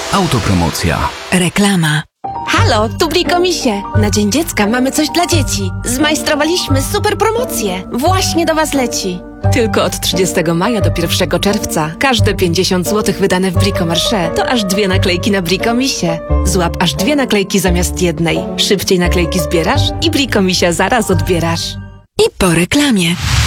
Autopromocja. Reklama. Halo, tu Brikomisie. Na Dzień Dziecka mamy coś dla dzieci. Zmajstrowaliśmy super promocję. Właśnie do Was leci. Tylko od 30 maja do 1 czerwca każde 50 zł wydane w Bricomarché to aż 2 naklejki na Brikomisie. Złap aż 2 naklejki zamiast jednej. Szybciej naklejki zbierasz i Brikomisia zaraz odbierasz. I po reklamie.